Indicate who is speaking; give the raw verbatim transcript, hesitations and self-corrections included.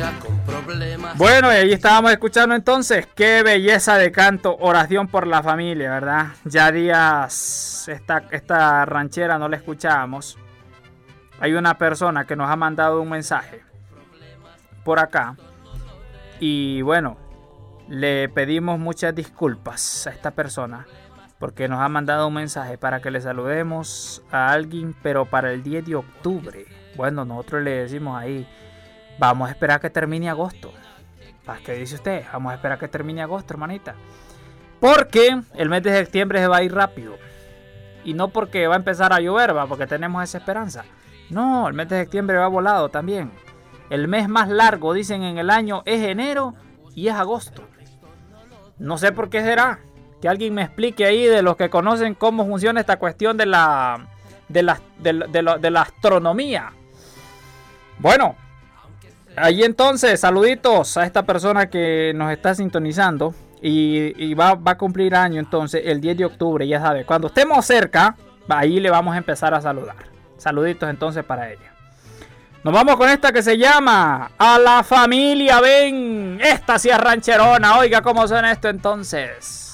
Speaker 1: Bueno, y ahí estábamos escuchando entonces, qué belleza de canto, Oración por la Familia, ¿verdad? Ya días esta, esta ranchera no la escuchábamos. Hay una persona que nos ha mandado un mensaje por acá y bueno, le pedimos muchas disculpas a esta persona porque nos ha mandado un mensaje para que le saludemos a alguien, pero para el diez de octubre. Bueno, nosotros le decimos ahí, vamos a esperar que termine agosto. ¿Qué dice usted? Vamos a esperar que termine agosto, hermanita. Porque el mes de septiembre se va a ir rápido. Y no porque va a empezar a llover, va, porque tenemos esa esperanza. No, el mes de septiembre va volado también. El mes más largo, dicen, en el año es enero y es agosto. No sé por qué será. Que alguien me explique ahí, de los que conocen cómo funciona esta cuestión de la, de la, de la, de la, de la astronomía. Bueno, ahí entonces, saluditos a esta persona que nos está sintonizando. Y, y va, va a cumplir año entonces el diez de octubre, ya sabe. Cuando estemos cerca, ahí le vamos a empezar a saludar. Saluditos entonces para ella. Nos vamos con esta que se llama A la Familia Ven. Esta sí es rancherona. Oiga cómo suena esto entonces.